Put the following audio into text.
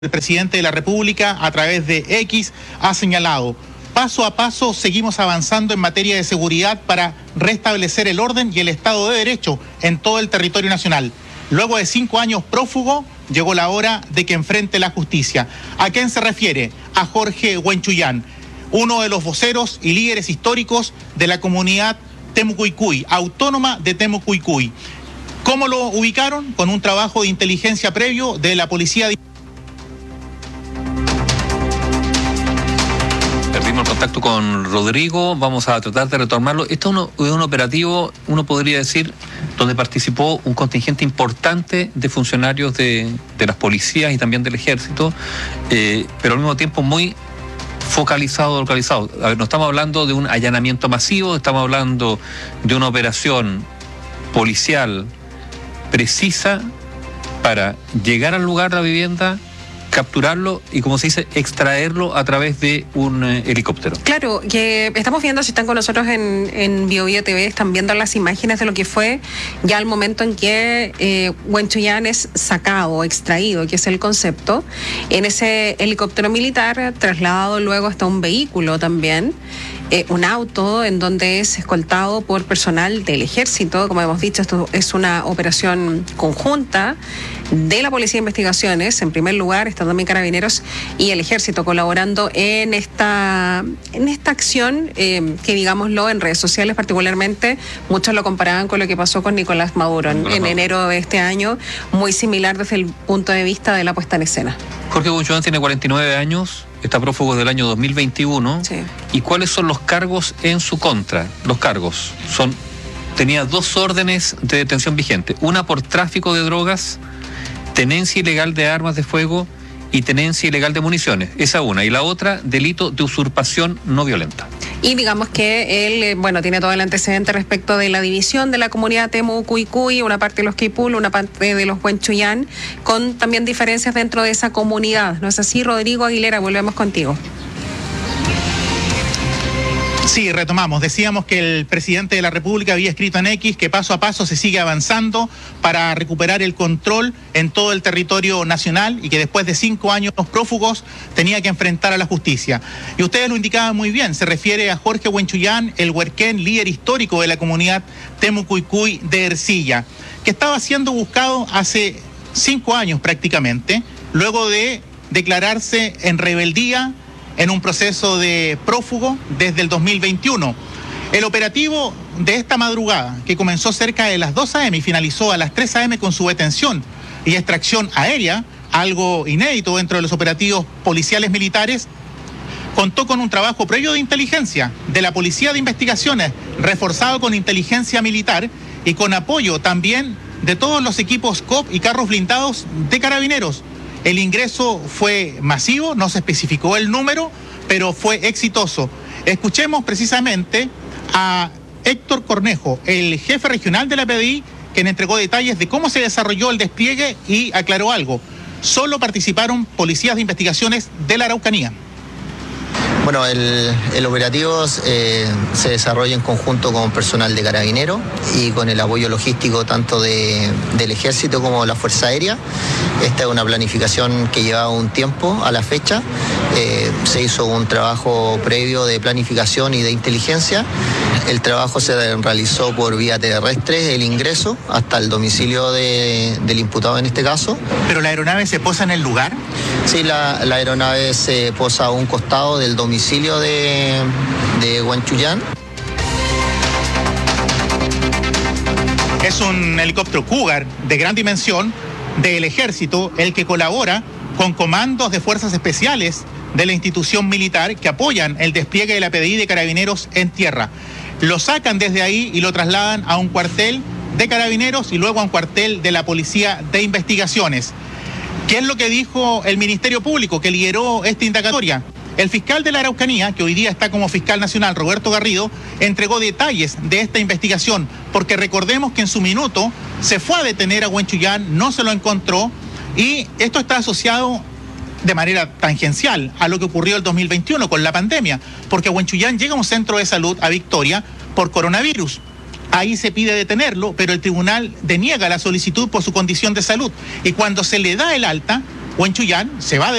El presidente de la República, a través de X, ha señalado: paso a paso seguimos avanzando en materia de seguridad para restablecer el orden y el Estado de Derecho en todo el territorio nacional. Luego de 5 años prófugo, llegó la hora de que enfrente la justicia. ¿A quién se refiere? A Jorge Huenchuyán, uno de los voceros y líderes históricos de la comunidad Temucuicui, autónoma de Temucuicui. ¿Cómo lo ubicaron? Con un trabajo de inteligencia previo de la policía de... Perdimos el contacto con Rodrigo, vamos a tratar de retomarlo. Esto es un operativo, uno podría decir, donde participó un contingente importante de funcionarios de las policías y también del ejército, pero al mismo tiempo muy focalizado, localizado. A ver, no estamos hablando de un allanamiento masivo, estamos hablando de una operación policial precisa para llegar al lugar de la vivienda, capturarlo y, como se dice, extraerlo a través de un helicóptero. Claro, que estamos viendo, si están con nosotros en BioBio TV, están viendo las imágenes de lo que fue ya el momento en que Huenchuyán es sacado, extraído, que es el concepto, en ese helicóptero militar, trasladado luego hasta un vehículo también, un auto en donde es escoltado por personal del ejército. Como hemos dicho, esto es una operación conjunta de la Policía de Investigaciones, en primer lugar, están también Carabineros y el Ejército colaborando en esta acción, que, digámoslo, en redes sociales particularmente, muchos lo comparaban con lo que pasó con Nicolás Maduro en enero de este año, muy similar desde el punto de vista de la puesta en escena. Jorge Huenchuyán tiene 49 años, está prófugo del año 2021. Sí. ¿Y cuáles son los cargos en su contra? Los cargos tenía 2 órdenes de detención vigentes, una por tráfico de drogas, tenencia ilegal de armas de fuego y tenencia ilegal de municiones. Esa una. Y la otra, delito de usurpación no violenta. Y digamos que él, tiene todo el antecedente respecto de la división de la comunidad Temucuicui, una parte de los Quipul, una parte de los Huenchuyán, con también diferencias dentro de esa comunidad. ¿No es así, Rodrigo Aguilera? Volvemos contigo. Sí, retomamos. Decíamos que el presidente de la República había escrito en X que paso a paso se sigue avanzando para recuperar el control en todo el territorio nacional y que después de 5 años prófugos tenía que enfrentar a la justicia. Y ustedes lo indicaban muy bien, se refiere a Jorge Huenchuyán, el huerquén, líder histórico de la comunidad Temucuicui de Ercilla, que estaba siendo buscado hace 5 años prácticamente, luego de declararse en rebeldía en un proceso de prófugo desde el 2021. El operativo de esta madrugada, que comenzó cerca de las 2 a.m. y finalizó a las 3 a.m. con su detención y extracción aérea, algo inédito dentro de los operativos policiales militares, contó con un trabajo previo de inteligencia de la Policía de Investigaciones, reforzado con inteligencia militar y con apoyo también de todos los equipos COP y carros blindados de Carabineros. El ingreso fue masivo, no se especificó el número, pero fue exitoso. Escuchemos precisamente a Héctor Cornejo, el jefe regional de la PDI, quien entregó detalles de cómo se desarrolló el despliegue y aclaró algo: solo participaron policías de investigaciones de la Araucanía. Bueno, el operativo se desarrolla en conjunto con personal de Carabineros y con el apoyo logístico tanto del Ejército como de la Fuerza Aérea. Esta es una planificación que llevaba un tiempo a la fecha. Se hizo un trabajo previo de planificación y de inteligencia. El trabajo se realizó por vía terrestre, el ingreso hasta el domicilio del imputado en este caso. ¿Pero la aeronave se posa en el lugar? Sí, la aeronave se posa a un costado del domicilio de Huenchuyán. Es un helicóptero Cougar de gran dimensión del Ejército, el que colabora con comandos de fuerzas especiales de la institución militar que apoyan el despliegue de la PDI de Carabineros en tierra. Lo sacan desde ahí y lo trasladan a un cuartel de Carabineros y luego a un cuartel de la Policía de Investigaciones. ¿Qué es lo que dijo el Ministerio Público que lideró esta indagatoria? El fiscal de la Araucanía, que hoy día está como fiscal nacional, Roberto Garrido, entregó detalles de esta investigación, porque recordemos que en su minuto se fue a detener a Huenchuyán, no se lo encontró, y esto está asociado de manera tangencial a lo que ocurrió el 2021 con la pandemia, porque Huenchuyán llega a un centro de salud a Victoria por coronavirus. Ahí se pide detenerlo, pero el tribunal deniega la solicitud por su condición de salud. Y cuando se le da el alta, Huenchuyán se va de